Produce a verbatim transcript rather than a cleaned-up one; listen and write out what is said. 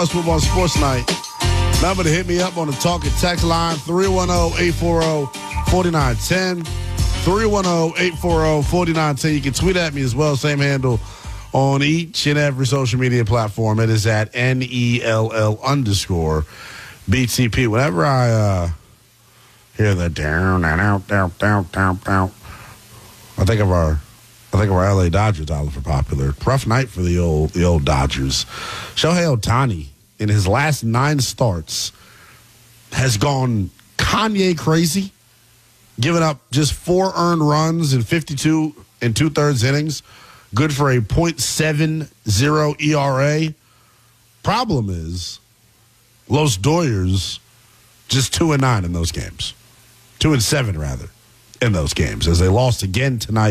Football Sports Night. Number to hit me up on the talk and text line, three one zero, eight four zero, four nine one zero. three one zero, eight four zero, four nine one zero. You can tweet at me as well, same handle on each and every social media platform. It is at N E L L underscore B T P. Whenever I uh, hear the down and out, down, down, down, down, I think of our I think of our L A Dodgers, Oliver Popular. Rough night for the old the old Dodgers. Shohei Ohtani, in his last nine starts, has gone Kanye crazy, giving up just four earned runs in fifty-two and two-thirds innings, good for a point seven oh E R A. Problem is, Los Doyers just two and nine in those games, two and seven rather, in those games, as they lost again tonight